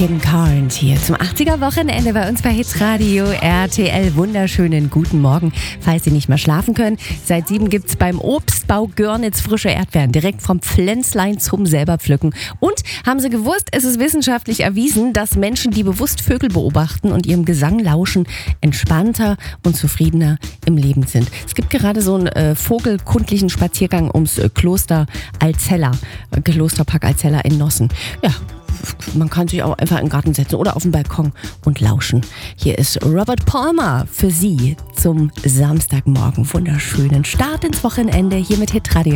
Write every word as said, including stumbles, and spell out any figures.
Kim Carnes hier zum achtziger-Wochenende bei uns bei Hitradio R T L. Wunderschönen guten Morgen. Falls Sie nicht mehr schlafen können, seit sieben gibt's beim Obstbau Görnitz frische Erdbeeren direkt vom Pflänzlein zum selber pflücken. Und haben Sie gewusst, es ist wissenschaftlich erwiesen, dass Menschen, die bewusst Vögel beobachten und ihrem Gesang lauschen, entspannter und zufriedener im Leben sind. Es gibt gerade so einen äh, vogelkundlichen Spaziergang ums äh, Kloster Alzella, äh, Klosterpark Alzella in Nossen. Ja, man kann sich auch einfach in den Garten setzen oder auf den Balkon und lauschen. Hier ist Robert Palmer für Sie zum Samstagmorgen. Wunderschönen Start ins Wochenende hier mit Hitradio.